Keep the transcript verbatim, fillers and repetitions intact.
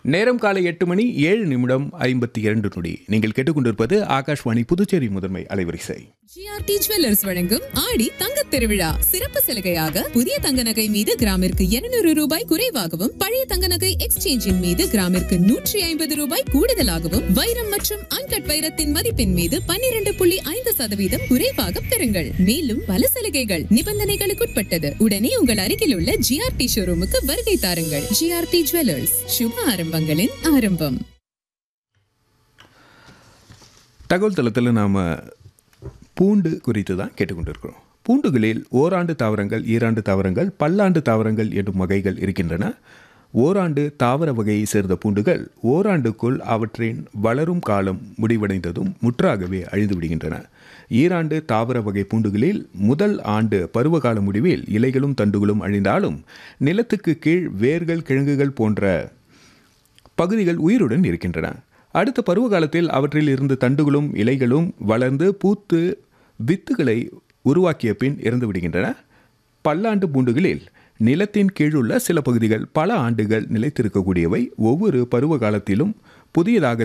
நேரம் காலை எட்டு மணி ஏழு நிமிடம் ஐம்பத்தி இரண்டு நொடி. நீங்கள் கேட்டுக்கொண்டிருப்பது ஆகாஷ்வாணி புதுச்சேரி முதன்மை அலைவரிசை. ஜிஆர்டி ஜுவல்லர்ஸ் வழங்கும் ஆடி தங்கத் திருவிழா சிறப்பு சலுகையாக புதிய தங்க நகை மீது கிராமிற்கு இருநூறு ரூபாய் குறைவாகவும், பழைய தங்க நகை எக்ஸ்சேஞ்சின் மீது கிராமிற்கு நூற்றி ஐம்பது ரூபாய் கூடுதலாகவும், வைரம் மற்றும் அன்கட் வைரத்தின் மதிப்பின் மீது பன்னிரண்டு புள்ளி ஐந்து சதவீதம் குறைவாக பெறுங்கள். மேலும் பல சலுகைகள் நிபந்தனைகளுக்குட்பட்டது. உடனே உங்கள் அருகில் உள்ள ஜிஆர்டி ஷோரூமுக்கு வருகை தாருங்கள். ஜிஆர்டி ஜுவல்லர்ஸ், சுப ஆரம்பங்களின் ஆரம்பம். தகவல் தளத்தில் நாம் பூண்டு குறித்து தான் கேட்டுக்கொண்டிருக்கிறோம். பூண்டுகளில் ஓராண்டு தாவரங்கள், ஈராண்டு தாவரங்கள், பல்லாண்டு தாவரங்கள் என்னும் வகைகள் இருக்கின்றன. ஓராண்டு தாவர வகையை சேர்ந்த பூண்டுகள் ஓராண்டுக்குள் அவற்றின் வளரும் காலம் முடிவடைந்ததும் முற்றாகவே அழிந்து விடுகின்றன. ஈராண்டு தாவர வகை பூண்டுகளில் முதல் ஆண்டு பருவகால முடிவில் இலைகளும் தண்டுகளும் அழிந்தாலும் நிலத்துக்கு கீழ் வேர்கள், கிழங்குகள் போன்ற பகுதிகள் உயிருடன் இருக்கின்றன. அடுத்த பருவ காலத்தில் அவற்றில் இருந்து தண்டுகளும் இலைகளும் வளர்ந்து பூத்து வித்துகளை உருவாக்கிய பின் இறந்து விடுகின்றன. பல்லாண்டு பூண்டுகளில் நிலத்தின் கீழுள்ள சில பகுதிகள் பல ஆண்டுகள் நிலைத்திருக்கக்கூடியவை. ஒவ்வொரு பருவ காலத்திலும் புதியதாக